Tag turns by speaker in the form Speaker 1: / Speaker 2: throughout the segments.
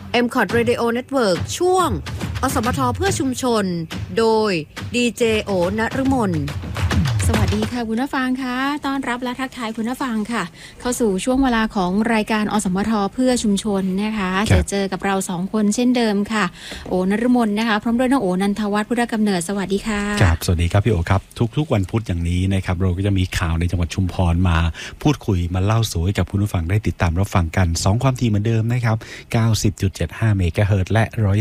Speaker 1: MCOT Radio Network ช่วงอสมทเพื่อชุมชนโดยดีเจโอนฤมล
Speaker 2: สวัสดีค่ะคุณผู้ฟังค่ะต้อนรับและทักทายคุณผู้ฟังค่ะเข้าสู่ช่วงเวลาของรายการอสมทเพื่อชุมชนนะคะจะเจอกับเรา2คนเช่นเดิมค่ะโอนฤมลนะคะพร้อมด้วยน้องโอนันทวัฒน์พุทธกำเนิดสวัสดีค่ะ
Speaker 3: ครับสวัสดีครับพี่โอครับทุกวันพุธอย่างนี้นะครับเราก็จะมีข่าวในจังหวัดชุมพรมาพูดคุยมาเล่าสู่ให้กับคุณผู้ฟังได้ติดตามรับฟังกัน2ความถี่เหมือนเดิมนะครับ 90.75 เมกะเฮิรตซ์และ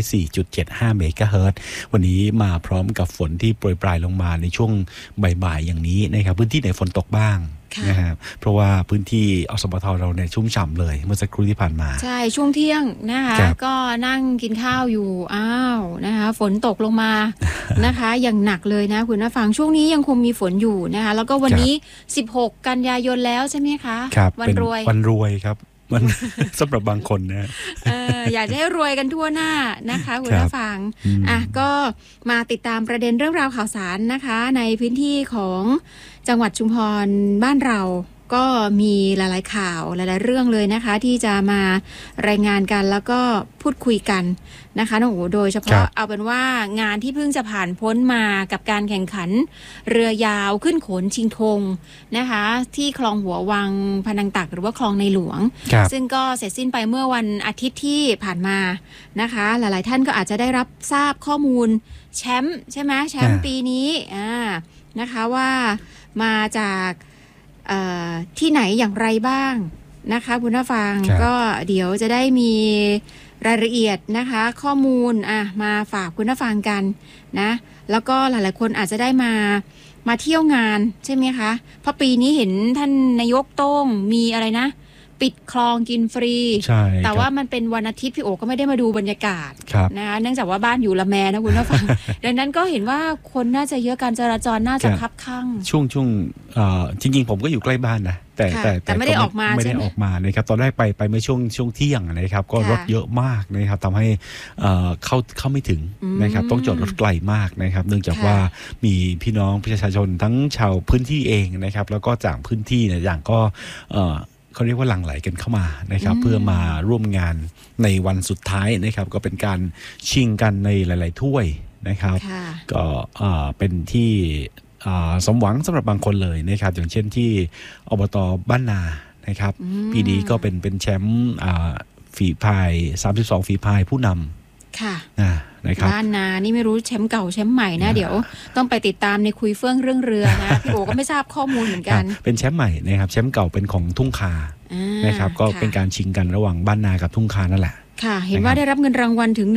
Speaker 3: 104.75 เมกะเฮิรตซ์วันนี้มาพร้อมกับฝนที่โปรยปลายลงมาในช่วงบ่ายๆอย่างนี้นะครับพื้นที่ไหนฝนตกบ้างนะครับเพราะว่าพื้นที่อสมทเราเนี่ยชุ่มฉ่ำเลยเมื่อสักครู่ที่ผ่านมา
Speaker 2: ใช่ช่วงเที่ยงนะคะก็นั่งกินข้าวอยู่นะคะฝนตกลงมานะคะอย่างหนักเลยนะคุณผู้ฟังช่วงนี้ยังคงมีฝนอยู่นะคะแล้วก็วันนี้16กันยายนแล้วใช่ไหมคะ
Speaker 3: วันรวยครับมันสำหรับบางคนนะ
Speaker 2: อยากจะให้รวยกันทั่วหน้านะคะคุณผู้ฟังก็มาติดตามประเด็นเรื่องราวข่าวสารนะคะในพื้นที่ของจังหวัดชุมพรบ้านเราก็มีหลายๆข่าวหลายๆเรื่องเลยนะคะที่จะมารายงานกันแล้วก็พูดคุยกันนะคะน้องโอ๋โดยเฉพาะเอาเป็นว่างานที่เพิ่งจะผ่านพ้นมากับการแข่งขันเรือยาวขึ้นโขนชิงธงนะคะที่คลองหัววังพนังตักหรือว่าคลองในหลวงซึ่งก็เสร็จสิ้นไปเมื่อวันอาทิตย์ที่ผ่านมานะคะหลายๆท่านก็อาจจะได้รับทราบข้อมูลแชมป์ใช่ไหมแชมป์ปีนี้นะคะว่ามาจากที่ไหนอย่างไรบ้างนะคะคุณผู้ฟังก็เดี๋ยวจะได้มีรายละเอียดนะคะข้อมูลมาฝากคุณผู้ฟังกันนะแล้วก็หลายๆคนอาจจะได้มาเที่ยวงานใช่ไหมคะเพราะปีนี้เห็นท่านนายกโต้งมีอะไรนะปิดคลองกินฟรีแต่ว่ามันเป็นวันอาทิตย์พี่โอก็ไม่ได้มาดูบรรยากาศนะคะเนื่องจากว่าบ้านอยู่ละแมนะคุณผู้ฟัง ดังนั้นก็เห็นว่าคนน่าจะเยอะการจราจรน่าจะคับคั่ง
Speaker 3: ช่วงจริงๆผมก็อยู่ใกล้บ้านนะ
Speaker 2: แต่ไม่ได้ออกมา
Speaker 3: ไม่ได้ออกมานะครับตอนแรกไปเมื่อช่วงเที่ยงนะครับก็รถเยอะมากนะครับทำให้เข้าไม่ถึงนะครับต้องจอดรถไกลมากนะครับเนื่องจากว่ามีพี่น้องประชาชนทั้งชาวพื้นที่เองนะครับแล้วก็จากพื้นที่เนี่ยอย่างก็เขาเรียกว่าหลั่งไหลกันเข้ามานะครับเพื่อมาร่วมงานในวันสุดท้ายนะครับก็เป็นการชิงกันในหลายๆถ้วยนะครับก็เป็นที่สมหวังสำหรับบางคนเลยนะครับอย่างเช่นที่อบต.บ้านนานะครับปีนี้ก็เป็นแชมป์ฝีพาย32ฝีพายผู้นำ
Speaker 2: ค่ะ
Speaker 3: นะครับ
Speaker 2: บ้านนานี่ไม่รู้แชมป์เก่าแชมป์ใหม่นะเดี๋ยวต้องไปติดตามในคุยเฟื่องเรื่องเรือนะพี่โอก็ไม่ทราบข้อมูลเหมือนกัน
Speaker 3: เป็นแชมป์ใหม่นะครับแชมป์เก่าเป็นของทุ่งคานะครับก็เป็นการชิงกันระหว่างบ้านนากับทุ่งคานั่นแหละ
Speaker 2: ค่ะเห็นว่าได้รับเงินรางวัลถึง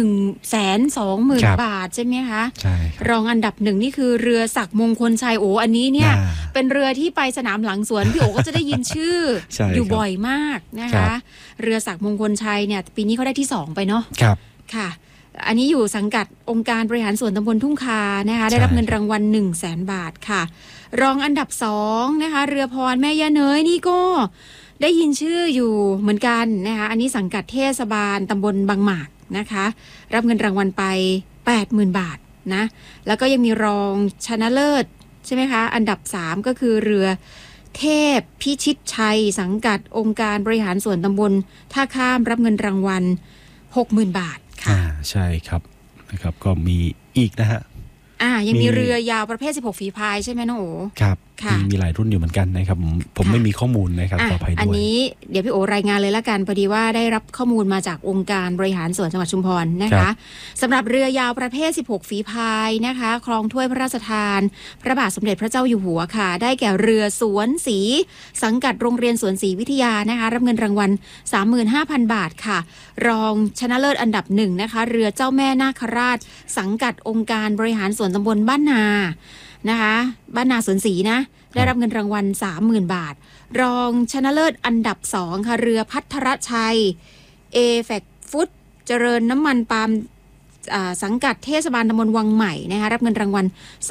Speaker 2: 120,000 บาทใช่ไหมคะ
Speaker 3: ใช่
Speaker 2: รองอันดับ1นี่คือเรือศักดิ์มงคลชัยโอ้อันนี้เนี่ยเป็นเรือที่ไปสนามหลังสวนพี่โอก็จะได้ยินชื่อ อยู่บ่อยมากนะคะเรือศักดิ์มงคลชัยเนี่ยปีนี้เขาได้ที่2ไปเนาะค่ะอันนี้อยู่สังกัดองค์การบริหารส่วนตำบลทุ่งคานะคะได้รับเงินรางวัล 100,000 บาทค่ะรองอันดับ2นะคะเรือพรแม่ย่าเนยนี่ก็ได้ยินชื่ออยู่เหมือนกันนะคะอันนี้สังกัดเทศบาลตำบลบางหมากนะคะรับเงินรางวัลไป 80,000 บาทนะแล้วก็ยังมีรองชนะเลิศใช่ไหมคะอันดับ3ก็คือเรือเทพพิชิตชัยสังกัดองค์การบริหารส่วนตำบลท่าข้ามรับเงินรางวัล 60,000 บาทค่ะ
Speaker 3: ใช่ครับนะครับก็มีอีกนะฮะ
Speaker 2: ยังมีเรือยาวประเภท16ฝีพายใช่ไหมน้องโอ๋
Speaker 3: ครับมีหลายรุ่นอยู่เหมือนกันนะครับผมไม่มีข้อมูลนะครับขออภัยด้วย
Speaker 2: อันนี้เดี๋ยวพี่โอ๋รายงานเลยละกันพอดีว่าได้รับข้อมูลมาจากองค์การบริหารส่วนจังหวัดชุมพรนะคะสำหรับเรือยาวประเภท16ฝีพายนะคะครองถ้วยพระราชทานพระบาทสมเด็จพระเจ้าอยู่หัวค่ะได้แก่เรือสวนศรีสังกัดโรงเรียนสวนศรีวิทยานะคะรับเงินรางวัล 35,000 บาทค่ะรองชนะเลิศอันดับ1นะคะเรือเจ้าแม่นาคราชสังกัดองค์การบริหารส่วนตำบลบ้านนานะคะบ้านนาสวนศรีนะได้รับเงินรางวัล 30,000 บาทรองชนะเลิศอันดับ2ค่ะเรือภัทรชัยเอแฟกฟุตเจริญน้ำมันปาล์มสังกัดเทศบาลตำบลวังใหม่นะคะรับเงินรางวัล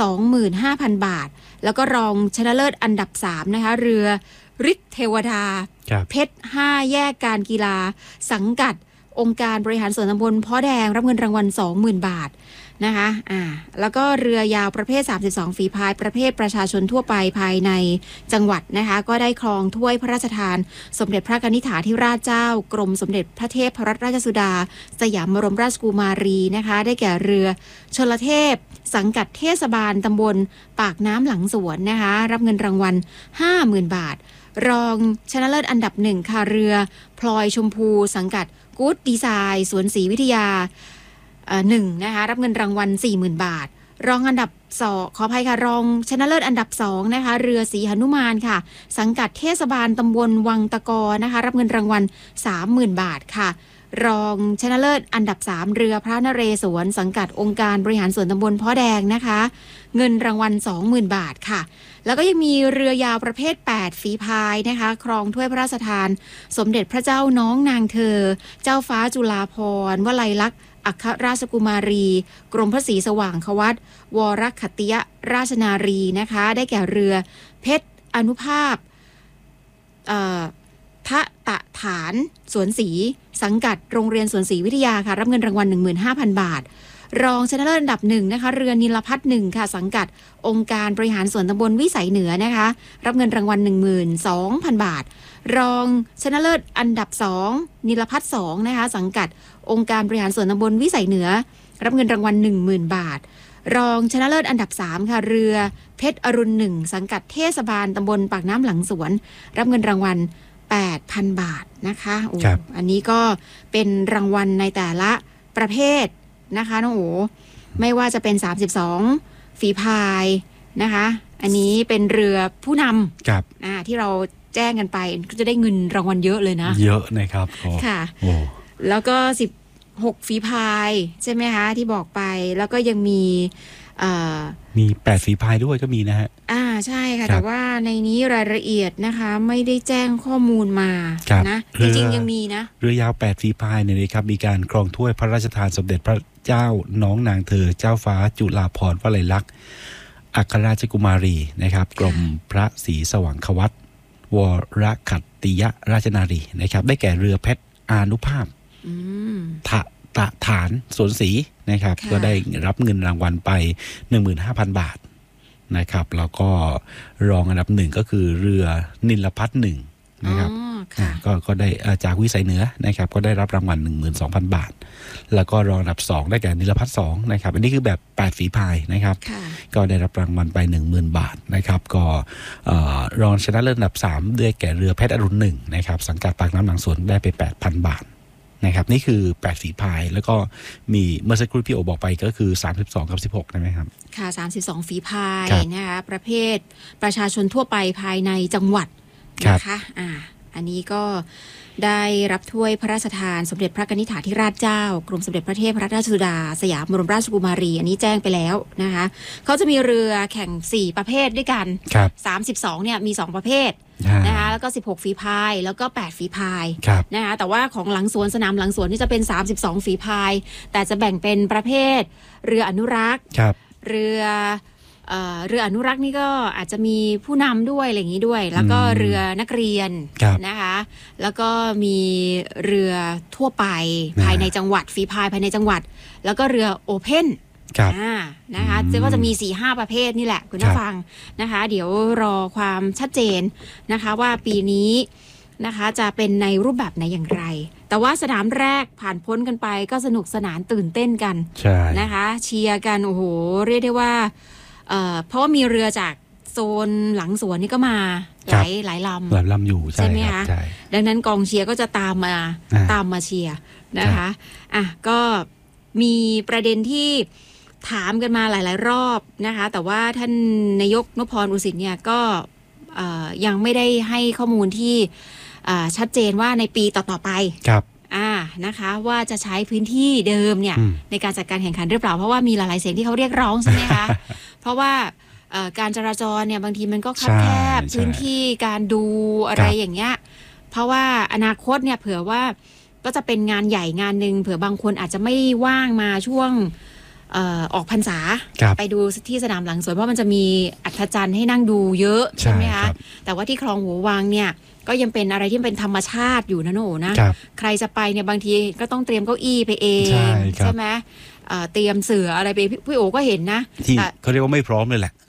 Speaker 2: 25,000 บาทแล้วก็รองชนะเลิศอันดับ3นะคะเรือฤทธิ์เทวดาเพชร5แยกการกีฬาสังกัดองค์การบริหารส่วนตำบลพ้อแดงรับเงินรางวัล 20,000 บาทนะคะแล้วก็เรือยาวประเภท32ฝีพายประเภทประชาชนทั่วไปภายในจังหวัดนะคะก็ได้ครองถ้วยพระราชทานสมเด็จพระกนิษฐาธิราชเจ้ากรมสมเด็จพระเทพรัตนราชสุดาสยามบรมราชกุมารีนะคะได้แก่เรือชลเทพสังกัดเทศบาลตำบลปากน้ำหลังสวนนะคะรับเงินรางวัล 50,000 บาทรองชนะเลิศอันดับ1ค่ะเรือพลอยชมพูสังกัดกู๊ดดีไซน์สวนศรีวิทยา1นะคะรับเงินรางวัล 40,000 บาทรองอันดับ2ขออภัยค่ะรองชนะเลิศอันดับ2นะคะเรือศรีหนุมานค่ะสังกัดเทศบาลตำบลวังตะกอนะคะรับเงินรางวัล 30,000 บาทค่ะรองชนะเลิศอันดับ3เรือพระนเรศวรสังกัดองค์การบริหารส่วนตำบลพ้อแดงนะคะเงินรางวัล 20,000 บาทค่ะแล้วก็ยังมีเรือยาวประเภท8ฝีพายนะคะครองถ้วยพระราชทานสมเด็จพระเจ้าน้องนางเธอเจ้าฟ้าจุฬาภรณ์วลัยลักษณ์อัครราชกุมารีกรมพระศรีสว่างควัตวรคัตติยราชนารีนะคะได้แก่เรือเพชรอนุภาพทะตะฐานสวนศรีสังกัดโรงเรียนสวนศรีวิทยาค่ะรับเงินรางวัล 15,000 บาทรองชนะเลิศอันดับ1นะคะเรือนิลพัฒน์1ค่ะสังกัดองค์การบริหารส่วนตำบลวิสัยเหนือนะคะรับเงินรางวัล 12,000 บาทรองชนะเลิศอันดับ2นิลพัฒน์2นะคะสังกัดองค์การบริหารส่วนตำบลวิสัยเหนือรับเงินรางวัล 10,000 บาทรองชนะเลิศอันดับ3ค่ะเรือเพชรอรุณ1สังกัดเทศบาลตำบลปากน้ำหลังสวนรับเงินรางวัล 8,000 บาทนะคะอันนี้ก็เป็นรางวัลในแต่ละประเภทนะคะน้องโอไม่ว่าจะเป็น32ฝีพายนะคะอันนี้เป็นเรือผู้นำที่เราแจ้งกันไปก็จะได้เงินรางวัลเยอะเลยนะ
Speaker 3: เยอะนะครับ
Speaker 2: ค่ะแล้วก็16ฝีพายใช่ไหมคะที่บอกไปแล้วก็ยังมี
Speaker 3: 8ฝีพายด้วยก็มีนะฮะ
Speaker 2: ใช่ค่ะแต่ว่าในนี้รายละเอียดนะคะไม่ได้แจ้งข้อมูลมานะจริงๆยังมีนะ
Speaker 3: เรือยาว8ฝีพายเนี่ยนะครับมีการครองถ้วยพระราชทานสมเด็จพระเจ้าน้องนางเธอเจ้าฟ้าจุฬาภรณ์วลัยลักษณ์อัครราชกุมารีนะครับกรมพระศรีสว่างควัตวรคัตติยราชนารีนะครับได้แก่เรือเพชรอานุภาพตะฐานสวนศรีนะครับก็ได้รับเงินรางวัลไป 15,000 บาทนะครับแล้วก็รองอันดับ1ก็คือเรือนิลพัฒน์1นะครับก็ได้จากวิสัยเหนือนะครับก็ได้รับรางวัล 12,000 บาทแล้วก็รองอันดับ2ได้แก่นิลพัฒน์2นะครับอันนี้คือแบบ8ฝีพายนะครับก็ได้รับรางวัลไป 10,000 บาทนะครับก็รองชนะเลิศอันดับ3ได้แก่เรือเพชรอรุณ1นะครับสังกัดปากน้ำหลังสวนได้ไป 8,000 บาทนะครับนี่คือ8ฝีพายแล้วก็มีเมื่อสักครู่พี่โอบอกไปก็คือ32กับ16ใช่ไหมครับ
Speaker 2: ค่ะ32ฝีพายนะคะประเภทประชาชนทั่วไปภายในจังหวัดนะคะอันนี้ก็ได้รับถ้วยพระราชทานสมเด็จพระกนิษฐาธิราชเจ้ากรมสมเด็จพระเทพรัตนราชสุดาสยามบรมราชกุมารีอันนี้แจ้งไปแล้วนะคะเขาจะมีเรือแข่ง4ประเภทด้วยกัน32เนี่ยมี2ประเภทนะคะแล้วก็16ฝีพายแล้วก็8ฝีพายนะคะแต่ว่าของหลังสวนสนามหลังสวนนี่จะเป็น32ฝีพายแต่จะแบ่งเป็นประเภทเรืออนุรักษ์เรืออนุรักษ์นี่ก็อาจจะมีผู้นำด้วยอะไรอย่างนี้ด้วยแล้วก็เรือนักเรียนนะคะแล้วก็มีเรือทั่วไปภายในจังหวัดฝีพายภายในจังหวัดแล้วก็เรือโอเพ่นนะคะก็จะมี 4-5 ประเภทนี่แหละคุณผู้ฟังนะคะเดี๋ยวรอความชัดเจนนะคะว่าปีนี้นะคะจะเป็นในรูปแบบไหนอย่างไรแต่ว่าสนามแรกผ่านพ้นกันไปก็สนุกสนานตื่นเต้นกันนะคะเชียร์กันโอ้โหเรียกได้ว่าเพราะว่ามีเรือจากโซนหลังสวนนี่ก็มาหลายลำ
Speaker 3: อยู่
Speaker 2: ใช่ไหมคะดังนั้นกองเชียร์ก็จะตามมาเชียร์นะคะก็มีประเด็นที่ถามกันมาหลายๆรอบนะคะแต่ว่าท่านนายกนพพร อุสิตเนี่ยก็ยังไม่ได้ให้ข้อมูลที่ชัดเจนว่าในปีต่อๆไปนะคะว่าจะใช้พื้นที่เดิมเนี่ยในการจัดการแข่งขันหรือเปล่าเพราะว่ามีหลายๆเสียงที่เขาเรียกร้องใช่ไหมคะเพราะว่าการจราจรเนี่ยบางทีมันก็คับแคบพื้นที่การดูอะไรอย่างเงี้ยเพราะว่าอนาคตเนี่ยเผื่อว่าก็จะเป็นงานใหญ่งานหนึ่งเผื่อบางคนอาจจะไม่ว่างมาช่วงออกพรรษาไปดูที่สนามหลังสวนเพราะมันจะมีอัศจรรย์ให้นั่งดูเยอะใช่ไหมคะแต่ว่าที่คลองหัววางเนี่ยก็ยังเป็นอะไรที่เป็นธรรมชาติอยู่นะโน่นะใครจะไปเนี่ยบางทีก็ต้องเตรียมเก้าอี้ไปเองใช่ไหมเตรียมเสื่ออะไรไปพี่โอก็เห็นนะ
Speaker 3: ที่เขาเรียกว่าไม่พร้อมเลยแหละ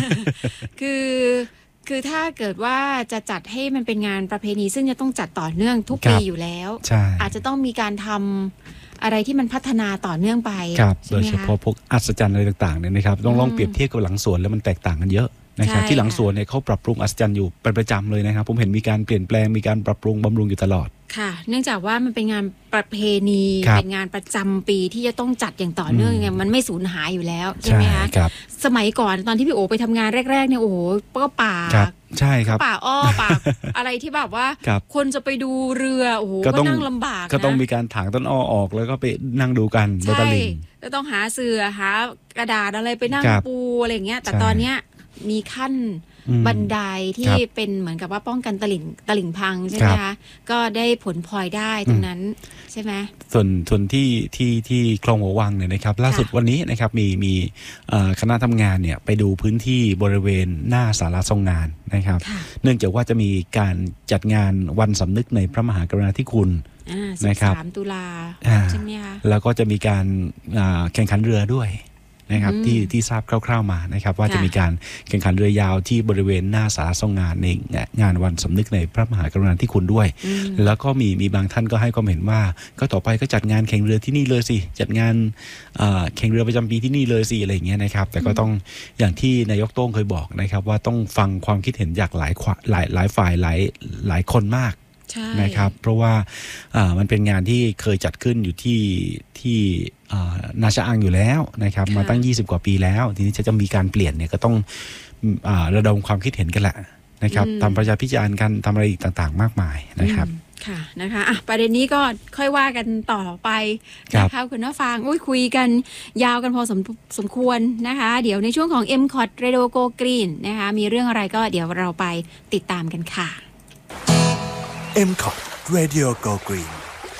Speaker 2: คือถ้าเกิดว่าจะจัดให้มันเป็นงานประเพณีซึ่งจะต้องจัดต่อเนื่องทุกปีอยู่แล้วอาจจะต้องมีการทำอะไรที่มันพัฒนาต่อเนื่องไป
Speaker 3: โดยเฉพาะพวกอัศจรรย์อะไรต่างๆเนี่ยนะครับต้องลองเปรียบเทียบกับหลังสวนแล้วมันแตกต่างกันเยอะนะครับที่หลังสวนเนี่ยเขาปรับปรุงอัศจรรย์อยู่เป็นประจำเลยนะครับผมเห็นมีการเปลี่ยนแปลงมีการปรับปรุงบำรุงอยู่ตลอด
Speaker 2: ค่ะเนื่องจากว่ามันเป็นงานประเพณีเป็นงานประจำปีที่จะต้องจัดอย่างต่อเนื่องเนี่ยมันไม่สูญหายอยู่แล้วใช่ไหมคะสมัยก่อนตอนที่พี่โอไปทำงานแรกๆเนี่ยโอ้โหก็ป่า
Speaker 3: ใช่ครับ
Speaker 2: ป่าป่าอะไรที่แบบว่าคนจะไปดูเรือโอ้โหก็นั่งลำบาก
Speaker 3: ก็ต้องมีการถางต้นอ้อออกแล้วก็ไปนั่งดูกันบนตลิ่ง
Speaker 2: ก็ต้องหาเสื่อหากระดาษอะไรไปนั่งปูอะไรอย่างเงี้ยแต่ตอนเนี้ยมีขั้นบันไดที่เป็นเหมือนกับว่าป้องกันตลิ่งพังใช่ไหมคะก็ได้ผลพลอยได้ตรงนั้นใช่ไหม
Speaker 3: ส่วนที่คลองหัววังเนี่ยนะครับล่าสุดวันนี้นะครับมีคณะทำงานเนี่ยไปดูพื้นที่บริเวณหน้าศาลาทรงงานนะครับเนื่องจากว่าจะมีการจัดงานวันสำนึกในพระมหากรุณาธิคุณ
Speaker 2: นะครับ13 ตุลาใช่ไหมคะ
Speaker 3: แล้วก็จะมีการแข่งขันเรือด้วยนะครับที่ทราบคร่าวๆมานะครับว่าจะมีการแข่งขันเรือยาวที่บริเวณหน้าศาลาทรงงานในงานวันสำนึกในพระมหากรุณาธิคุณด้วยแล้วก็มีบางท่านก็ให้ความเห็นว่าก็ต่อไปก็จัดงานแข่งเรือที่นี่เลยสิจัดงานแข่งเรือประจำปีที่นี่เลยสิอะไรอย่างเงี้ยนะครับแต่ก็ต้องอย่างที่นายกโต้งเคยบอกนะครับว่าต้องฟังความคิดเห็นจากหลายฝ่ายหลายคนมากนะครับเพราะว่ามันเป็นงานที่เคยจัดขึ้นอยู่ที่นาชะอังอยู่แล้วนะครับมาตั้ง20กว่าปีแล้วทีนี้จะมีการเปลี่ยนเนี่ยก็ต้องระดมความคิดเห็นกันแหละนะครับทำประชาพิจารณ์กันทำอะไรอีกต่างๆมากมายนะครับ
Speaker 2: ค่ะนะคะประเด็นนี้ก็ค่อยว่ากันต่อไปนะคะคุณผู้ฟังคุยกันยาวกันพอสมควรนะคะเดี๋ยวในช่วงของ MCOT Radio Go Green นะคะมีเรื่องอะไรก็เดี๋ยวเราไปติดตามกันค่ะ
Speaker 4: MCOT Radio Go Green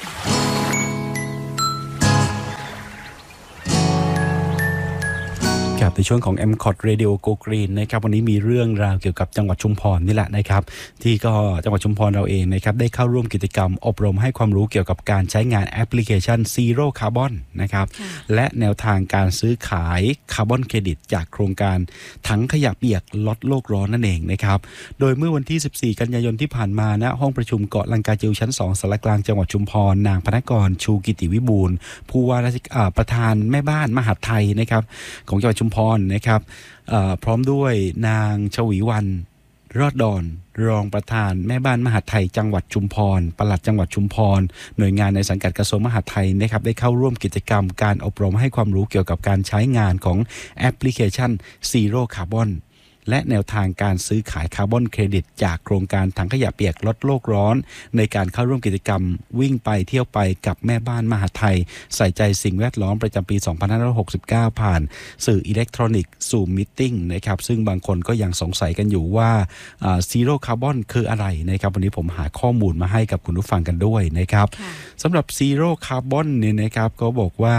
Speaker 3: ในช่วงของ MCOT Radio Go Green นะครับวันนี้มีเรื่องราวเกี่ยวกับจังหวัดชุมพรนี่แหละนะครับที่ก็จังหวัดชุมพรเราเองนะครับได้เข้าร่วมกิจกรรมอบรมให้ความรู้เกี่ยวกับการใช้งานแอปพลิเคชัน Zero Carbon นะครับและแนวทางการซื้อขายคาร์บอนเครดิตจากโครงการถังขยะเปียกลดโลกร้อนนั่นเองนะครับโดยเมื่อวันที่14กันยายนที่ผ่านมาณห้องประชุมเกาะลังกาจิวชั้น2สารกลางจังหวัดชุมพรนางพนกรชูกิติวิบูลย์ผู้ว่าราชการประธานแม่บ้านมหาดไทยนะครับของจังหวัดชุมพรนะครับพร้อมด้วยนางชวีวรรณรอดดอนรองประธานแม่บ้านมหาดไทยจังหวัดชุมพรปลัดจังหวัดชุมพรหน่วยงานในสังกัดกระทรวงมหาดไทยนะครับได้เข้าร่วมกิจกรรมการอบรมให้ความรู้เกี่ยวกับการใช้งานของแอปพลิเคชัน Zero Carbon และแนวทางการซื้อขายคาร์บอนเครดิตจากโครงการถังขยะเปียกลดโลกร้อนในการเข้าร่วมกิจกรรมวิ่งไปเที่ยวไปกับแม่บ้านมหาดไทยใส่ใจสิ่งแวดล้อมประจำปี 2569 ผ่านสื่ออิเล็กทรอนิกส์Zoom Meeting นะครับซึ่งบางคนก็ยังสงสัยกันอยู่ว่าZero Carbon คืออะไรนะครับวันนี้ผมหาข้อมูลมาให้กับคุณผู้ฟังกันด้วยนะครับสำหรับ Zero Carbon เนี่ยนะครับก็บอกว่า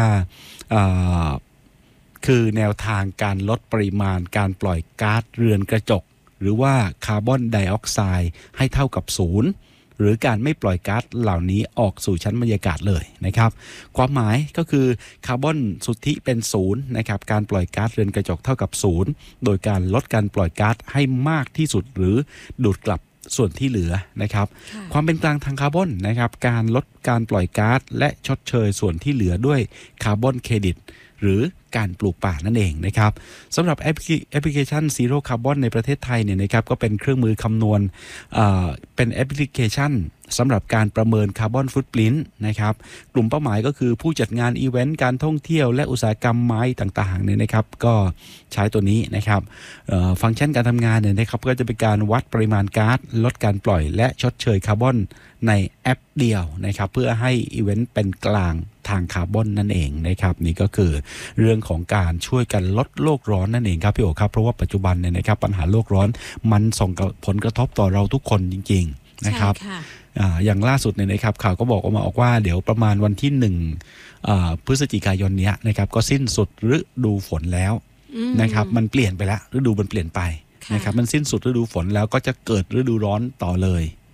Speaker 3: คือแนวทางการลดปริมาณการปล่อยก๊าซเรือนกระจกหรือว่าคาร์บอนไดออกไซด์ให้เท่ากับศูนย์หรือการไม่ปล่อยก๊าซเหล่านี้ออกสู่ชั้นบรรยากาศเลยนะครับความหมายก็คือคาร์บอนสุทธิเป็นศูนย์นะครับการปล่อยก๊าซเรือนกระจกเท่ากับศูนย์โดยการลดการปล่อยก๊าซให้มากที่สุดหรือดูดกลับส่วนที่เหลือนะครับความเป็นกลางทางคาร์บอนนะครับการลดการปล่อยก๊าซและชดเชยส่วนที่เหลือด้วยคาร์บอนเครดิตหรือการปลูกป่านั่นเองนะครับสำหรับแอปพลิเคชัน Zero Carbon ในประเทศไทยเนี่ยนะครับก็เป็นเครื่องมือคำนวณเป็นแอปพลิเคชันสำหรับการประเมินคาร์บอนฟุตพริ้นท์นะครับกลุ่มเป้าหมายก็คือผู้จัดงานอีเวนต์การท่องเที่ยวและอุตสาหกรรมไม้ต่างๆเนี่ยนะครับก็ใช้ตัวนี้นะครับฟังก์ชันการทำงานเนี่ยนะครับก็จะเป็นการวัดปริมาณก๊าซลดการปล่อยและชดเชยคาร์บอนในแอปเดียวนะครับเพื่อให้อีเวนต์เป็นกลางทางคาร์บอนนั่นเองนะครับนี่ก็คือเรื่องของการช่วยกันลดโลกร้อนนั่นเองครับพี่โอครับเพราะว่าปัจจุบันเนี่ยนะครับปัญหาโลกร้อนมันส่งผลกระทบต่อเราทุกคนจริงๆนะครับอย่างล่าสุดเนี่ยนะครับข่าวก็บอกออกว่าเดี๋ยวประมาณวันที่1พฤศจิกายนนี้นะครับก็สิ้นสุดฤดูฝนแล้วนะครับมันเปลี่ยนไปแล้วฤดูมันเปลี่ยนไปนะครับมันสิ้นสุดฤดูฝนแล้วก็จะเกิดฤดูร้อนต่อเลย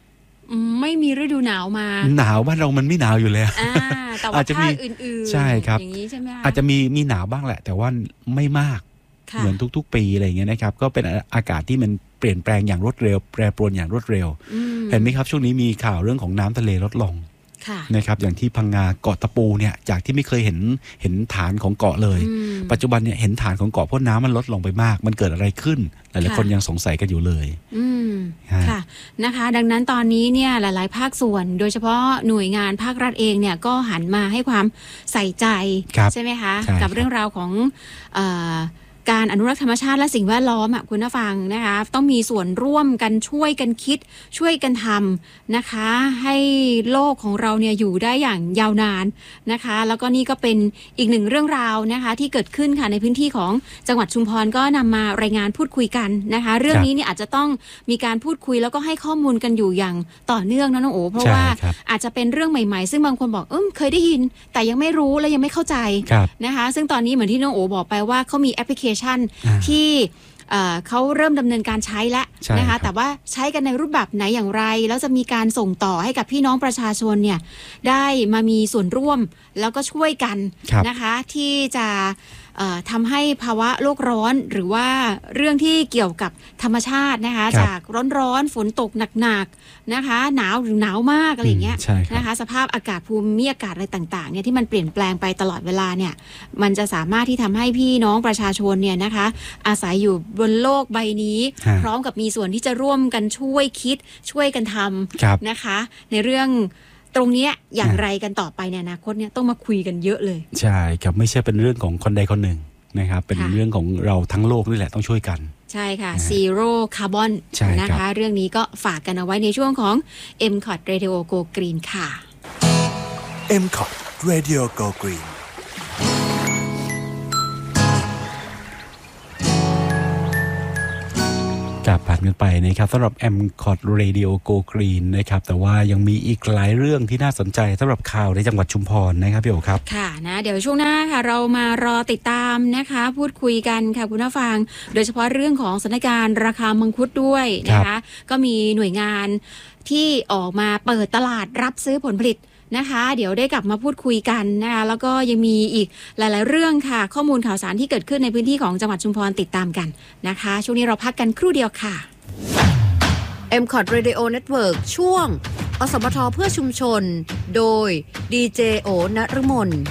Speaker 2: ไม่มีฤดูหนาวมา
Speaker 3: หนาวบ้านเรามันไม่หนาวอยู่แล้ว
Speaker 2: แต่ว่าภาคอื่นๆ
Speaker 3: ใช่ครับ
Speaker 2: อย่างนี้ใช่ไหม
Speaker 3: อาจจะมีหนาวบ้างแหละแต่ว่าไม่มากเหมือนทุกๆปีอะไรอย่างเงี้ยนะครับก็เป็นอากาศที่มันเปลี่ยนแปลงอย่างรวดเร็วแปรปรวนอย่างรวดเร็วเห็นไหมครับช่วงนี้มีข่าวเรื่องของน้ำทะเลลดลงนะครับอย่างที่พังงาเกาะตะปูเนี่ยจากที่ไม่เคยเห็นฐานของเกาะเลยปัจจุบันเนี่ยเห็นฐานของเกาะเพราะน้ำมันลดลงไปมากมันเกิดอะไรขึ้นหลายๆคนยังสงสัยกันอยู่เลย
Speaker 2: ค่ะนะคะดังนั้นตอนนี้เนี่ยหลายๆภาคส่วนโดยเฉพาะหน่วยงานภาครัฐเองเนี่ยก็หันมาให้ความใส่ใจใช่ไหมคะกับเรื่องราวของการอนุรักษ์ธรรมชาติและสิ่งแวดล้อมคุณผู้ฟังนะคะต้องมีส่วนร่วมกันช่วยกันคิดช่วยกันทำนะคะให้โลกของเราเนี่ยอยู่ได้อย่างยาวนานนะคะแล้วก็นี่ก็เป็นอีกหนึ่งเรื่องราวนะคะที่เกิดขึ้นค่ะในพื้นที่ของจังหวัดชุมพรก็นำมารายงานพูดคุยกันนะคะเรื่องนี้เนี่ยอาจจะต้องมีการพูดคุยแล้วก็ให้ข้อมูลกันอยู่อย่างต่อเนื่องนะน้องโอ๋เพราะว่าอาจจะเป็นเรื่องใหม่ๆซึ่งบางคนบอกเคยได้ยินแต่ยังไม่รู้และยังไม่เข้าใจนะคะซึ่งตอนนี้เหมือนที่น้องโอ๋บอกไปว่าเขามีแอปพลิเคชันที่เขาเริ่มดำเนินการใช้แล้วนะคะแต่ว่าใช้กันในรูปแบบไหนอย่างไรแล้วจะมีการส่งต่อให้กับพี่น้องประชาชนเนี่ยได้มามีส่วนร่วมแล้วก็ช่วยกันนะคะที่จะทำให้ภาวะโลกร้อนหรือว่าเรื่องที่เกี่ยวกับธรรมชาตินะคะจากร้อนฝนตกหนักๆนะคะหนาวหรือหนาวมากอะไรอย่างเงี้ยนะคะสภาพอากาศภูมิอากาศอะไรต่างๆเนี่ยที่มันเปลี่ยนแปลงไปตลอดเวลาเนี่ยมันจะสามารถที่ทำให้พี่น้องประชาชนเนี่ยนะคะอาศัยอยู่บนโลกใบนี้พร้อมกับมีส่วนที่จะร่วมกันช่วยคิดช่วยกันทำนะคะในเรื่องตรงนี้อย่างไรกันต่อไปในอนาคตเนี่ยต้องมาคุยกันเยอะเลย
Speaker 3: ใช่ครับไม่ใช่เป็นเรื่องของคนใดคนหนึ่งนะครับเป็นเรื่องของเราทั้งโลกนี่แหละต้องช่วยกัน
Speaker 2: ใช่ค่ะ Zero Carbon นะคะเรื่องนี้ก็ฝากกันเอาไว้ในช่วงของ MCOT Radio Go Green ค่ะ
Speaker 4: MCOT Radio Go Green
Speaker 3: ผ่านกันไปนะครับสำหรับ MCOT Radio Go Green นะครับแต่ว่ายังมีอีกหลายเรื่องที่น่าสนใจสำหรับข่าวในจังหวัดชุมพรนะครับพี่โอครับ
Speaker 2: ค่ะนะเดี๋ยวช่วงหน้าค่ะเรามารอติดตามนะคะพูดคุยกันค่ะคุณผู้ฟังโดยเฉพาะเรื่องของสถานการณ์ราคามังคุดด้วยนะคะก็มีหน่วยงานที่ออกมาเปิดตลาดรับซื้อผลผลิตนะคะเดี๋ยวได้กลับมาพูดคุยกันนะคะแล้วก็ยังมีอีกหลายๆเรื่องค่ะข้อมูลข่าวสารที่เกิดขึ้นในพื้นที่ของจังหวัดชุมพรติดตามกันนะคะช่วงนี้เราพักกันครู่เดียวค่ะ
Speaker 1: MCOT Radio Network ช่วงอสมทเพื่อชุมชนโดยดีเจโอนฤมล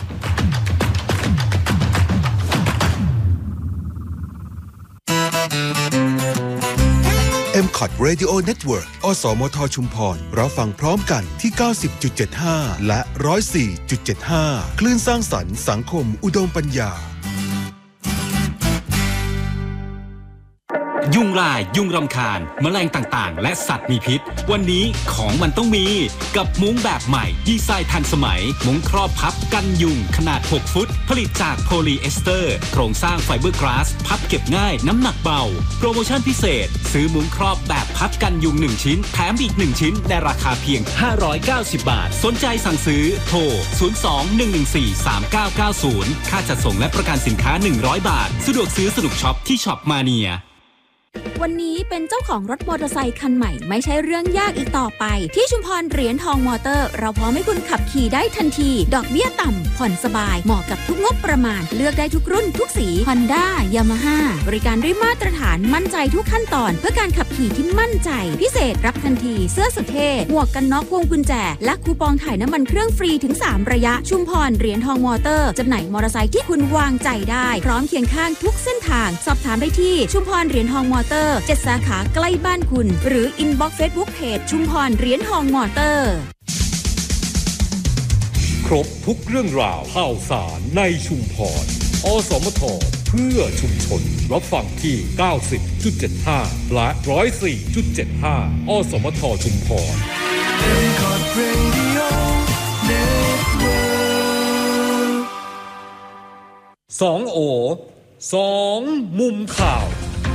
Speaker 5: MCOT Radio Network อสมทชุมพรรับฟังพร้อมกันที่ 90.75 และ 104.75 คลื่นสร้างสรรค์สังคมอุดมปัญญา
Speaker 6: ยุงลายยุงรำคาญแมลงต่างๆและสัตว์มีพิษวันนี้ของมันต้องมีกับมุ้งแบบใหม่ดีไซน์ทันสมัยมุ้งครอบพับกันยุงขนาด6ฟุตผลิตจากโพลีเอสเตอร์โครงสร้างไฟเบอร์กลาสพับเก็บง่ายน้ำหนักเบาโปรโมชั่นพิเศษซื้อมุ้งครอบแบบพับกันยุง1ชิ้นแถมอีก1ชิ้นในราคาเพียง590 บาทสนใจสั่งซื้อโทร02-114-3990ค่าจัดส่งและประกันสินค้า100 บาทสะดวกซื้อสนุกช็อปที่ช็อปมาเนีย
Speaker 7: วันนี้เป็นเจ้าของรถมอเตอร์ไซค์คันใหม่ไม่ใช่เรื่องยากอีกต่อไปที่ชุมพรเหรียญทองมอเตอร์เราพร้อมให้คุณขับขี่ได้ทันทีดอกเบี้ยต่ำผ่อนสบายเหมาะกับทุกงบประมาณเลือกได้ทุกรุ่นทุกสี Honda Yamaha บริการด้วยมาตรฐานมั่นใจทุกขั้นตอนเพื่อการขับขี่ที่มั่นใจพิเศษรับทันทีเสื้อสุดเท่หมวกกันน็อกพวงกุญแจและคูปองถ่ายน้ำมันเครื่องฟรีถึง3ระยะชุมพรเหรียญทองมอเตอร์จำหน่ายมอเตอร์ไซค์ที่คุณวางใจได้พร้อมเคียงข้างทุกเส้นทางสอบถามได้ที่ชุมพรเหรียญทองมอเตอร์7 สาขาใกล้บ้านคุณหรืออินบ็อกซ์เฟซบุ๊กเพจชุมพรเหรียญทองมอเตอร์
Speaker 8: ครบทุกเรื่องราวข่าวสารในชุมพรอสมทเพื่อชุมชนรับฟังที่ 90.75 และ 104.75 อสมทชุมพร
Speaker 4: MCOT Radio Network
Speaker 8: 2 โอ 2 มุมข่าว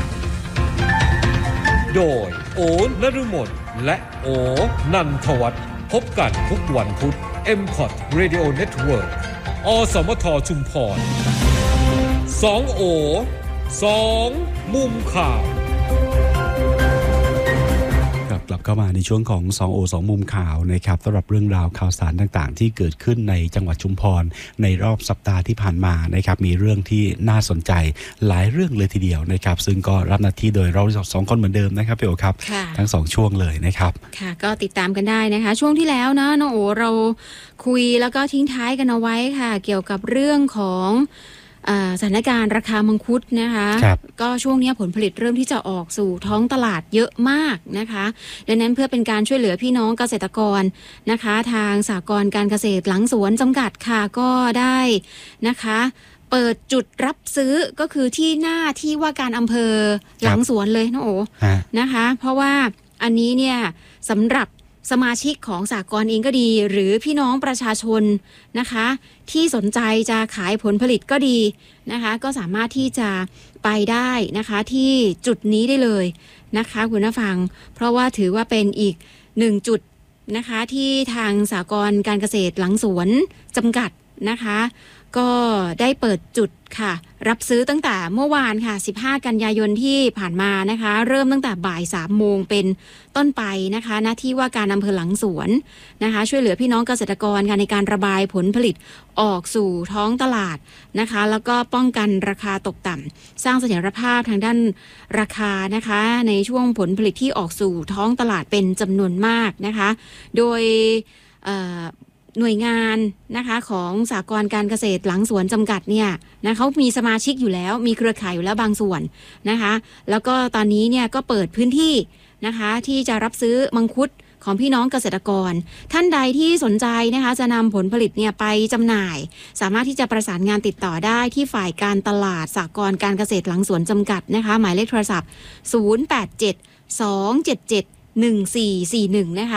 Speaker 8: โดยโอนฤมลและโอนันทวัฒน์พบกันทุกวันพุธ MCOT Radio Network อสมทชุมพร2 โอ 2 มุมข่าว
Speaker 3: กลับเข้ามาในช่วงของ2โอ2มุมข่าวนะครับสำหรับเรื่องราวข่าวสารต่างๆที่เกิดขึ้นในจังหวัดชุมพรในรอบสัปดาห์ที่ผ่านมานะครับมีเรื่องที่น่าสนใจหลายเรื่องเลยทีเดียวนะครับซึ่งก็รับหน้าที่โดยเรา2คนเหมือนเดิมนะครับพี่โอครับทั้ง2ช่วงเลยนะครับ
Speaker 2: ค่ะก็ติดตามกันได้นะคะช่วงที่แล้วนะน้องโอเราคุยแล้วก็ทิ้งท้ายกันเอาไว้ค่ะเกี่ยวกับเรื่องของสถานการณ์ราคามังคุดนะคะก็ช่วงนี้ผลผลิตเริ่มที่จะออกสู่ท้องตลาดเยอะมากนะคะดังนั้นเพื่อเป็นการช่วยเหลือพี่น้องเกษตรกรนะคะทางสหกรณ์การเกษตรหลังสวนจำกัดค่ะก็ได้นะคะเปิดจุดรับซื้อก็คือที่หน้าที่ว่าการอำเภอหลังสวนเลยน้องโอนะคะเพราะว่าอันนี้เนี่ยสำหรับสมาชิกของสหกรณ์เองก็ดีหรือพี่น้องประชาชนนะคะที่สนใจจะขายผลผลิตก็ดีนะคะก็สามารถที่จะไปได้นะคะที่จุดนี้ได้เลยนะคะคุณผู้ฟังเพราะว่าถือว่าเป็นอีก1จุดนะคะที่ทางสหกรณ์การเกษตรหลังสวนจำกัดนะคะก็ได้เปิดจุดค่ะรับซื้อตั้งแต่เมื่อวานค่ะ15กันยายนที่ผ่านมานะคะเริ่มตั้งแต่บ่าย 3 โมงเป็นต้นไปนะคะณที่ว่าการอำเภอหลังสวนนะคะช่วยเหลือพี่น้องเกษตรกรค่ะในการระบายผลผลิตออกสู่ท้องตลาดนะคะแล้วก็ป้องกันราคาตกต่ำสร้างเสถียรภาพทางด้านราคานะคะในช่วงผลผลิตที่ออกสู่ท้องตลาดเป็นจำนวนมากนะคะโดยหน่วยงานนะคะของสหกรณ์การเกษตรหลังสวนจำกัดเนี่ยนะเขามีสมาชิกอยู่แล้วมีเครือข่ายอยู่แล้วบางส่วนนะคะแล้วก็ตอนนี้เนี่ยก็เปิดพื้นที่นะคะที่จะรับซื้อมังคุดของพี่น้องเกษตรกรท่านใดที่สนใจนะคะจะนำผลผลิตเนี่ยไปจำหน่ายสามารถที่จะประสานงานติดต่อได้ที่ฝ่ายการตลาดสหกรณ์การเกษตรหลังสวนจำกัดนะคะหมายเลขโทรศัพท์087-277-1441นะคะ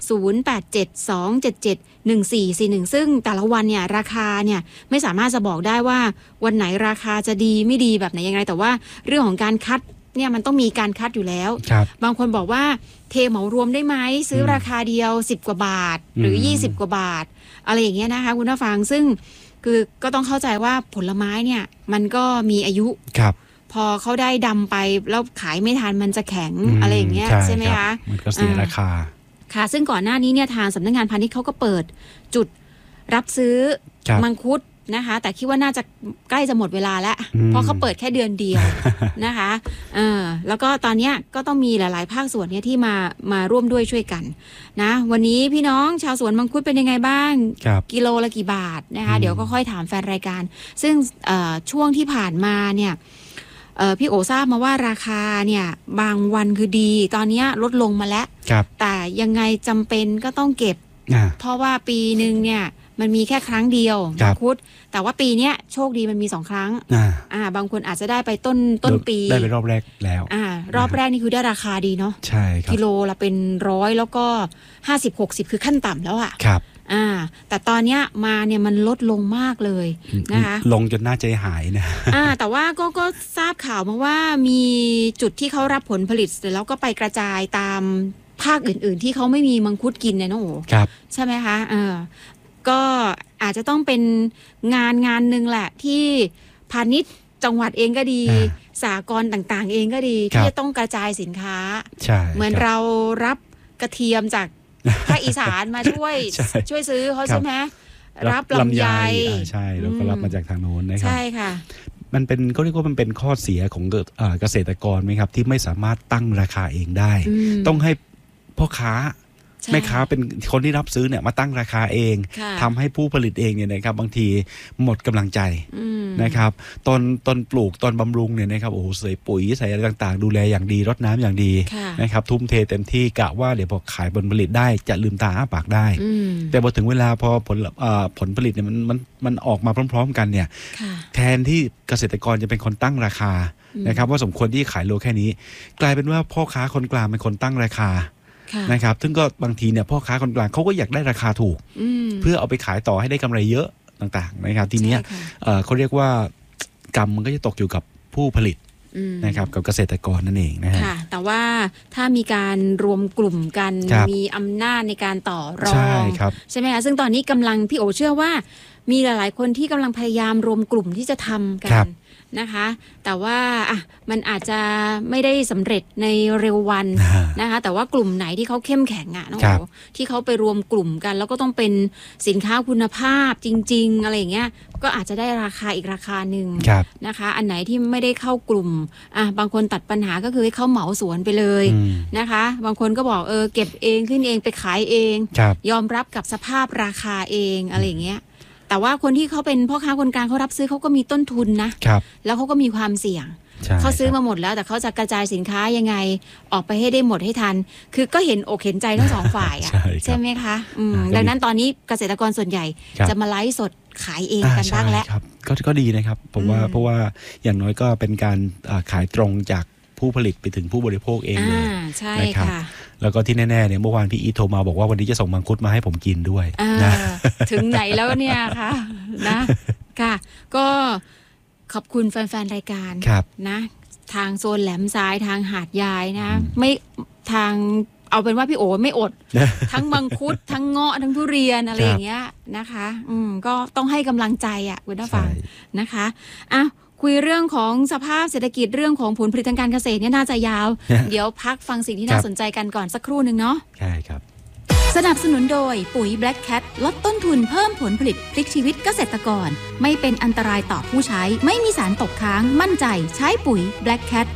Speaker 2: 087-277-1441ซึ่งแต่ละวันเนี่ยราคาเนี่ยไม่สามารถจะบอกได้ว่าวันไหนราคาจะดีไม่ดีแบบไหนยังไงแต่ว่าเรื่องของการคัดเนี่ยมันต้องมีการคัดอยู่แล้วบางคนบอกว่าเทเหมารวมได้ไหมซื้อราคาเดียว10กว่าบาทหรือ20กว่าบาทอะไรอย่างเงี้ยนะคะคุณผู้ฟังซึ่งคือก็ต้องเข้าใจว่าผลไม้เนี่ยมันก็มีอายุพอเขาได้ดำไปแล้วขายไม่ทันมันจะแข็งอะไรอย่างเงี้ยใช่ไหมคะ
Speaker 3: มันก็เสียราคา
Speaker 2: ค่ะซึ่งก่อนหน้านี้เนี่ยทางสำนักงานพาณิชย์เขาก็เปิดจุดรับซื้อมังคุดนะคะแต่คิดว่าน่าจะใกล้จะหมดเวลาแล้วเพราะเขาเปิดแค่เดือนเดียวนะคะแล้วก็ตอนนี้ก็ต้องมีหลายๆภาคส่วนเนี่ยที่มาร่วมด้วยช่วยกันนะวันนี้พี่น้องชาวสวนมังคุดเป็นยังไงบ้างกิโลละกี่บาทนะคะเดี๋ยวก็ค่อยถามแฟนรายการซึ่งช่วงที่ผ่านมาเนี่ยพี่โอทราบมาว่าราคาเนี่ยบางวันคือดีตอนนี้ลดลงมาแล้วแต่ยังไงจำเป็นก็ต้องเก็บเพราะว่าปีนึงเนี่ยมันมีแค่ครั้งเดียวมังคุดแต่ว่าปีนี้โชคดีมันมี2ครั้งบางคนอาจจะได้ไปต้นปี
Speaker 3: ได้ไปรอบแรกแล้ว
Speaker 2: รอบแรกนี่คือได้ราคาดีเนาะ
Speaker 3: ใช่ครับ
Speaker 2: กิโลละเป็น100แล้วก็50-60คือขั้นต่ำแล้ว
Speaker 3: ครับ
Speaker 2: แต่ตอนนี้มาเนี่ยมันลดลงมากเลยนะคะ
Speaker 3: ลงจนน่าใจหายนะ
Speaker 2: แต่ว่าก็ทราบข่าวมาว่ามีจุดที่เขารับผลผลิตเสร็จแล้วก็ไปกระจายตามภาคอื่นๆที่เขาไม่มีมังคุดกินเนี่ยน้องโอ๋ใช่ไหมคะก็อาจจะต้องเป็นงานหนึ่งแหละที่พาณิชย์จังหวัดเองก็ดีสหกรณ์ต่างๆเองก็ดีที่จะต้องกระจายสินค้าเหมือนเรารับกระเทียมจากภาคอีสานมาช่วยซื้อเขาใช่ไหมรับลำไย
Speaker 3: ใช่แล้วก็รับมาจากทางโน้นนะครับ
Speaker 2: ใช่ค่ะ
Speaker 3: มันเป็นก็เรียกว่ามันเป็นข้อเสียของเกษตรกรไหมครับที่ไม่สามารถตั้งราคาเองได้ต้องให้พ่อค้าแม่ค้าเป็นคนที่รับซื้อเนี่ยมาตั้งราคาเองทำให้ผู้ผลิตเองเนี่ยนะครับบางทีหมดกำลังใจนะครับตอนปลูกตอนบำรุงเนี่ยนะครับโอ้โหใส่ปุ๋ยใส่อะไรต่างๆดูแลอย่างดีรดน้ำอย่างดีนะครับทุ่มเทเต็มที่กะว่าเดี๋ยวพอขายผลผลิตได้จะลืมตาอ้าปากได้แต่พอถึงเวลาพอผลผลิตเนี่ยมันออกมาพร้อมๆกันเนี่ยแทนที่เกษตรกรจะเป็นคนตั้งราคานะครับว่าสมควรที่ขายโลแค่นี้กลายเป็นว่าพ่อค้าคนกลางเป็นคนตั้งราคานะครับซึ่งก็บางทีเนี่ยพ่อค้าคนกลางเขาก็อยากได้ราคาถูกเพื่อเอาไปขายต่อให้ได้กำไรเยอะต่างๆนะครับทีนี้เขาเรียกว่ากรรมมันก็จะตกอยู่กับผู้ผลิตนะครับกับเกษตรกรนั่นเองนะฮะ
Speaker 2: แต่ว่าถ้ามีการรวมกลุ่มกันมีอำนาจในการต่อรองใช่ไหมคะซึ่งตอนนี้กำลังพี่โอเชื่อว่ามีหลายๆคนที่กำลังพยายามรวมกลุ่มที่จะทำกันนะคะแต่ว่ามันอาจจะไม่ได้สำเร็จในเร็ววันนะคะแต่ว่ากลุ่มไหนที่เขาเข้มแข็งน้องโอที่เขาไปรวมกลุ่มกันแล้วก็ต้องเป็นสินค้าคุณภาพจริงๆอะไรอย่างเงี้ยก็อาจจะได้ราคาอีกราคาหนึ่งนะคะอันไหนที่ไม่ได้เข้ากลุ่มบางคนตัดปัญหาก็คือให้เขาเหมาสวนไปเลยนะคะบางคนก็บอกเก็บเองขึ้นเองไปขายเองยอมรับกับสภาพราคาเองอะไรอย่างเงี้ยแต่ว่าคนที่เขาเป็นพ่อค้าคนกลางเขารับซื้อเขาก็มีต้นทุนนะแล้วเขาก็มีความเสี่ยงเขาซื้อมาหมดแล้วแต่เขาจะกระจายสินค้ายังไงออกไปให้ได้หมดให้ทันคือก็เห็นอกเห็นใจทั้งสองฝ่ายใช่ไหมคะดังนั้นตอนนี้เกษตรกรส่วนใหญ่จะมาไลฟ์สดขายเองกันบ้างแล้ว
Speaker 3: ก็ดีนะครับผมว่าเพราะว่าอย่างน้อยก็เป็นการขายตรงจากผู้ผลิตไปถึงผู้บริโภคเองเลยนะครับแล้วก็ที่แน่ๆเนี่ยเมื่อวานพี่อีโทรมาบอกว่าวันนี้จะส่งมังคุดมาให้ผมกินด้วยนะ
Speaker 2: ถึงไหนแล้วเนี่ยค่ะนะค่ะก็ขอบคุณแฟนๆรายการนะทางโซนแหลมซ้ายทางหาดยายนะไม่ทางเอาเป็นว่าพี่โอไม่อดทั้งมังคุดทั้งเงาะทั้งทุเรียนอะไรอย่างเงี้ยนะคะก็ต้องให้กำลังใจคุณผู้ฟังนะคะคุยเรื่องของสภาพเศรษฐกิจเรื่องของผลผลิตทางการเกษตรเนี่ยน่าจะยาวเดี๋ยวพักฟังสิ่งที่น่าสนใจกันก่อนสักครู่นึงเนาะ
Speaker 3: ใช่ครับ
Speaker 7: สนับสนุนโดยปุ๋ย Black Cat ลดต้นทุนเพิ่มผลผลิตพลิกชีวิตเกษตรกรไม่เป็นอันตรายต่อผู้ใช้ไม่มีสารตกค้างมั่นใจใช้ปุ๋ย Black Cat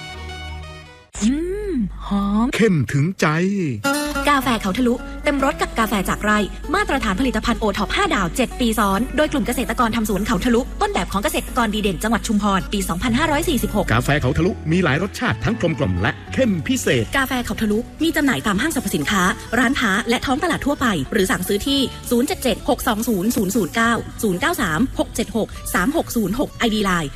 Speaker 9: หอมเข้มถึงใจ
Speaker 10: กาแฟเขาทะลุเต็มรสกับกาแฟจากไร่มาตรฐานผลิตภัณฑ์โอท็อป5ดาว7ปีซ้อนโดยกลุ่มเกษตรกรทำสวนเขาทะลุต้นแบบของเกษตรกรดีเด่นจังหวัดชุมพรปี2546
Speaker 9: กาแฟเขาทะลุมีหลายรสชาติทั้งกลมกล่อมและเข้มพิเศษ
Speaker 10: กาแฟเขาทะลุมีจำหน่ายตามห้างสรรพสินค้าร้านค้าและท้องตลาดทั่วไปหรือสั่งซื้อที่077-620-009 093-676-3606 ID Line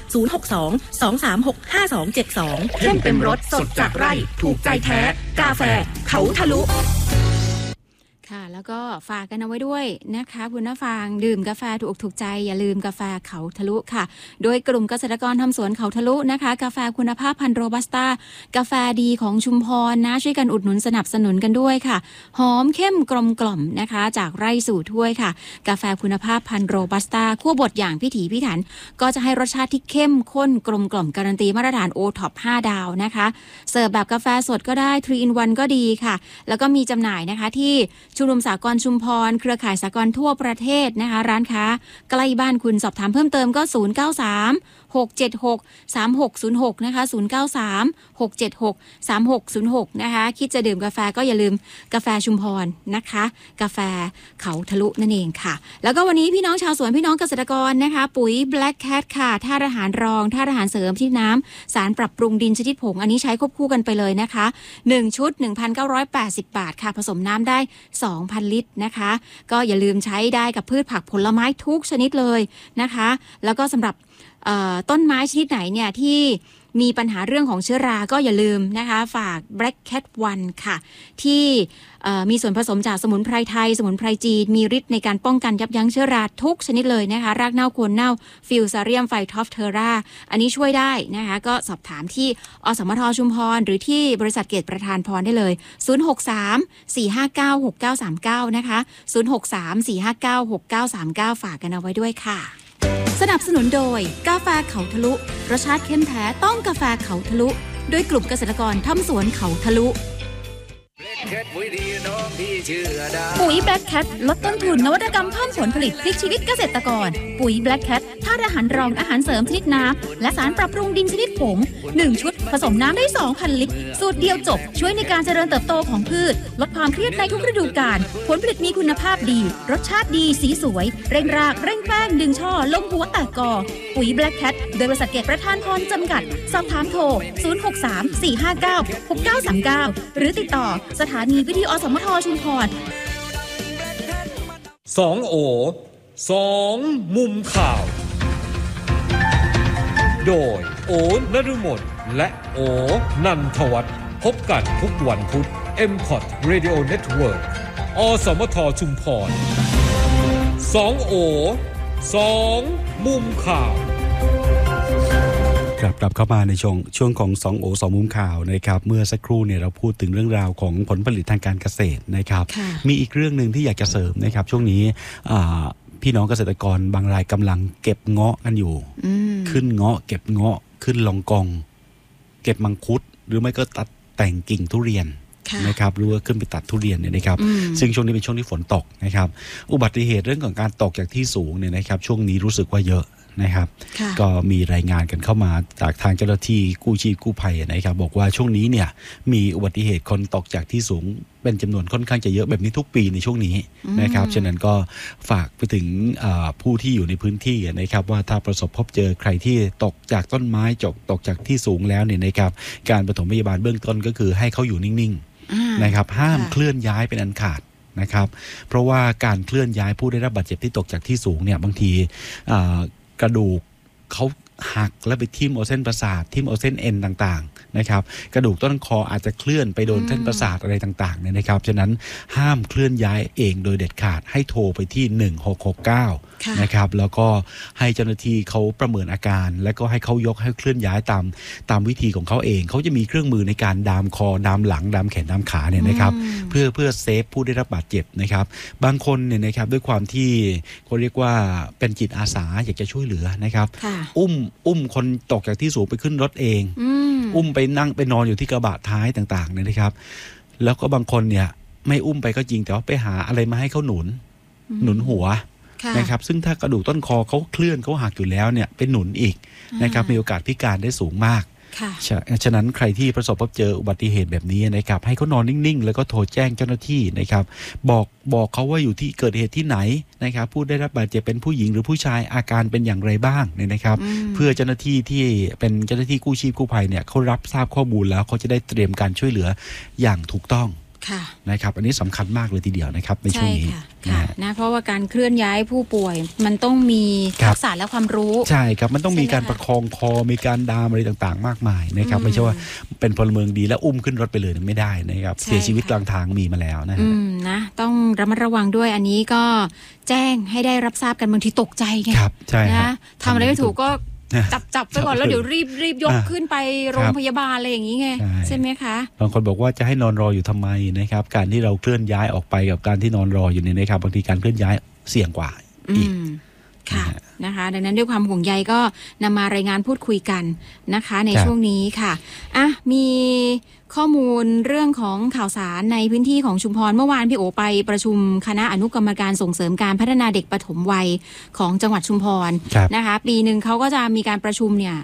Speaker 10: 062-236-5272เข้มเต็มรสสดจากไร่ถูกใจแท้กาแฟเขาทะลุ
Speaker 2: ค่ะแล้วก็ฝากกันเอาไว้ด้วยนะคะคุณผู้ฟังดื่มกาแฟถูกอกถูกใจอย่าลืมกาแฟเขาทะลุค่ะโดยกลุ่มเกษตรกรทำสวนเขาทะลุนะคะกาแฟคุณภาพพันธุ์โรบัสต้ากาแฟดีของชุมพรนะช่วยกันอุดหนุนสนับสนุนกันด้วยค่ะหอมเข้มกลมกล่อมนะคะจากไร่สู่ถ้วยค่ะกาแฟคุณภาพพันธุ์โรบัสต้าคั่วบดอย่างพิถีพิถันก็จะให้รสชาติที่เข้มข้นกลมกล่อมการันตีมาตรฐานโอท็อป5ดาวนะคะเสิร์ฟแบบกาแฟสดก็ได้ 3 in 1 ก็ดีค่ะแล้วก็มีจำหน่ายนะคะที่ชุมนุมสากลชุมพรเครือข่ายสากลทั่วประเทศนะคะร้านค้าใกล้บ้านคุณสอบถามเพิ่มเติมก็093-676-3606นะคะ093-676-3606นะคะคิดจะดื่มกาแฟก็อย่าลืมกาแฟชุมพรนะคะกาแฟเขาทะลุนั่นเองค่ะแล้วก็วันนี้พี่น้องชาวสวนพี่น้องเกษตรกรนะคะปุ๋ย Black Cat ค่ะธาตุอาหารรองธาตุอาหารเสริมที่น้ำสารปรับปรุงดินชนิดผงอันนี้ใช้ควบคู่กันไปเลยนะคะ1ชุด 1,980 บาทค่ะผสมน้ำได้ 2,000 ลิตรนะคะก็อย่าลืมใช้ได้กับพืชผักผลไม้ทุกชนิดเลยนะคะแล้วก็สำหรับต้นไม้ชนิดไหนเนี่ยที่มีปัญหาเรื่องของเชื้อราก็อย่าลืมนะคะฝาก Black Cat 1 ค่ะที่มีส่วนผสมจากสมุนไพรไทยสมุนไพรจีนมีฤทธิ์ในการป้องกันยับยั้งเชื้อราทุกชนิดเลยนะคะรากเน่าโคนเน่าฟิวซาเรียมไฟทอฟเทอราอันนี้ช่วยได้นะคะก็สอบถามที่อสมทชุมพรหรือที่บริษัทเกษประธานพรได้เลย063-459-6939นะคะ063-459-6939ฝากกันเอาไว้ด้วยค่ะ
Speaker 7: สนับสนุนโดยกาแฟเขาทะลุรสชาติเข้มแท้ต้องกาแฟเขาทะลุโดยกลุ่มเกษตรกรทำสวนเขาทะลุปุ๋ย Black Cat ลดต้นทุนนวัตกรรมเพิ่มผลผลิตพลิกชีวิตเกษตรกรปุ๋ย Black Cat ธาตุอาหารรองอาหารเสริมชนิดน้ำและสารปรับปรุงดินชนิดผง1ชุดผสมน้ำได้ 2,000 ลิตรสูตรเดียวจบช่วยในการเจริญเติบโตของพืชลดความเครียดในทุกฤดูกาลผลผลิตมีคุณภาพดีรสชาติดีสีสวยเร่งรากเร่งแป้งดึงช่อลงหัวแตกกอปุ๋ย Black Cat โดยบริษัทเกษประธานพรจำกัดสอบถามโทร063-459-6939หรือติดต่อสถานีวิทยุอสมทชุมพร
Speaker 8: 2 โอ 2 มุมข่าวโดยโอนฤมลและโอนันทวัฒน์พบกันทุกวันพุธ MCOT Radio Network อสมทชุมพร2 โอ 2 มุมข่าว
Speaker 3: กลับเข้ามาในช่วงของ2โอ2มุมข่าวนะครับเมื่อสักครู่เนี่ยเราพูดถึงเรื่องราวของผลผลิตทางการเกษตรนะครับมีอีกเรื่องนึงที่อยากจะเสริมนะครับช่วงนี้พี่น้องเกษตรกรบางรายกำลังเก็บเงาะกันอยู่ขึ้นเงาะเก็บเงาะขึ้นลองกองเก็บมังคุดหรือไม่ก็ตัดแต่งกิ่งทุเรียนนะครับหรือว่าขึ้นไปตัดทุเรียนเนี่ยนะครับซึ่งช่วงนี้เป็นช่วงที่ฝนตกนะครับอุบัติเหตุเรื่องของการตกจากที่สูงเนี่ยนะครับช่วงนี้รู้สึกว่าเยอะนะครับก็มีรายงานกันเข้ามาจากทางเจ้าหน้าที่กู้ชีพกู้ภัยนะครับบอกว่าช่วงนี้เนี่ยมีอุบัติเหตุคนตกจากที่สูงเป็นจำนวนค่อนข้างจะเยอะแบบนี้ทุกปีในช่วงนี้นะครับฉะนั้นก็ฝากไปถึงผู้ที่อยู่ในพื้นที่นะครับว่าถ้าประสบพบเจอใครที่ตกจากต้นไม้ตกจากที่สูงแล้วเนี่ยนะครับการปฐมพยาบาลเบื้องต้นก็คือให้เขาอยู่นิ่งๆนะครับห้ามเคลื่อนย้ายเป็นอันขาดนะครับเพราะว่าการเคลื่อนย้ายผู้ได้รับบาดเจ็บที่ตกจากที่สูงเนี่ยบางทีกระดูกเขาหักแล้วไปทิ่มเอาเส้นประสาททิ่มเอาเส้นเอ็นต่างๆนะครับกระดูกต้นคออาจจะเคลื่อนไปโดนเส้นประสาทอะไรต่างๆเนี่ยนะครับฉะนั้นห้ามเคลื่อนย้ายเองโดยเด็ดขาดให้โทรไปที่1669นะครับแล้วก็ให้เจ้าหน้าที่เขาประเมินอาการแล้วก็ให้เขายกให้เคลื่อนย้ายตามวิธีของเขาเองเขาจะมีเครื่องมือในการดามคอดามหลังดามแขนดามขาเนี่ยนะครับเพื่อเซฟผู้ได้รับบาดเจ็บนะครับบางคนเนี่ยนะครับด้วยความที่เขาเรียกว่าเป็นจิตอาสาอยากจะช่วยเหลือนะครับอุ้มคนตกจากที่สูงไปขึ้นรถเองอุ้มไปนั่งไปนอนอยู่ที่กระบะท้ายต่างๆเนี่ยนะครับแล้วก็บางคนเนี่ยไม่อุ้มไปก็จริงแต่ว่าไปหาอะไรมาให้เขาหนุนหัวนะครับซึ่งถ้ากระดูกต้นคอเขาเคลื่อนเขาหักอยู่แล้วเนี่ยเป็นหนุนอีกนะครับมีโอกาสพิการได้สูงมากฉะนั้นใครที่ประสบพบเจออุบัติเหตุแบบนี้นะครับให้เขานอนนิ่งๆแล้วก็โทรแจ้งเจ้าหน้าที่นะครับบอกเขาว่าอยู่ที่เกิดเหตุที่ไหนนะครับผู้ได้รับบาดเจ็บเป็นผู้หญิงหรือผู้ชายอาการเป็นอย่างไรบ้างเนี่ยนะครับเพื่อเจ้าหน้าที่ที่เป็นเจ้าหน้าที่กู้ชีพกู้ภัยเนี่ยเขารับทราบข้อมูลแล้วเขาจะได้เตรียมการช่วยเหลืออย่างถูกต้องนะครับอันนี้สำคัญมากเลยทีเดียวนะครับในช่วงนี้
Speaker 2: นะเพราะว่าการเคลื่อนย้ายผู้ป่วยมันต้องมีทักษะและความรู้
Speaker 3: ใช่ครับมันต้องมีการประคองคอมีการดามอะไรต่างๆมากมายนะครับไม่ใช่ว่าเป็นพลเมืองดีแล้วอุ้มขึ้นรถไปเลยไม่ได้นะครับเสียชีวิตกลางทางมีมาแล้ว
Speaker 2: นะต้องระมัดระวังด้วยอันนี้ก็แจ้งให้ได้รับทราบกันบางทีตกใจไงนะทำอะไรไม่ถูกก็จับไปก่อนแล้วเดี๋ยวรีบยกขึ้นไปโรงพยาบาลอะไรอย่างนี้ไงใช่ไหมคะ
Speaker 3: บางคนบอกว่าจะให้นอนรออยู่ทำไมนะครับการที่เราเคลื่อนย้ายออกไปกับการที่นอนรออยู่เนี่ยนะครับบางทีการเคลื่อนย้ายเสี่ยงกว่าอีก
Speaker 2: ค่ะนะคะดังนั้นด้วยความห่วงใยก็นำมารายงานพูดคุยกันนะคะในช่วงนี้ค่ะมีข้อมูลเรื่องของข่าวสารในพื้นที่ของชุมพรเมื่อวานพี่โอไปประชุมคณะอนุกรรมการส่งเสริมการพัฒนาเด็กปฐมวัยของจังหวัดชุมพรนะคะปีหนึ่งเขาก็จะมีการประชุมเนี่ย